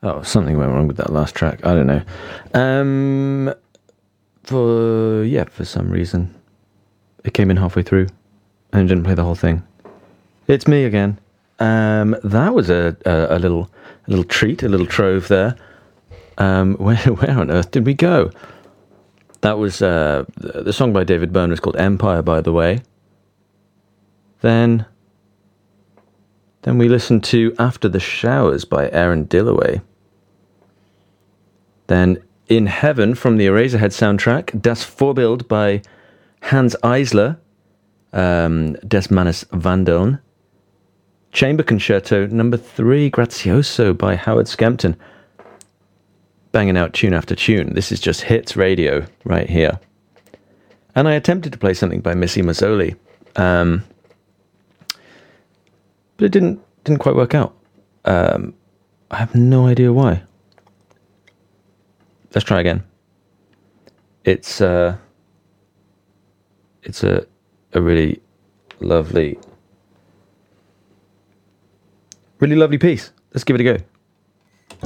Oh, something went wrong with that last track. I don't know. For some reason, it came in halfway through and didn't play the whole thing. It's me again. That was a little treat, a little trove there. Where on earth did we go? That was the song by David Byrne was called Empire, by the way. Then we listened to After the Showers by Aaron Dillaway. Then In Heaven from the Eraserhead soundtrack, Das Vorbild by Hans Eisler, Des Mannes Vandeln. Chamber Concerto number 3, Grazioso by Howard Skempton. Banging out tune after tune. This is just hits radio right here. And I attempted to play something by Missy Mazzoli, but it didn't quite work out. I have no idea why. Let's try again. It's a really lovely piece. Let's give it a go.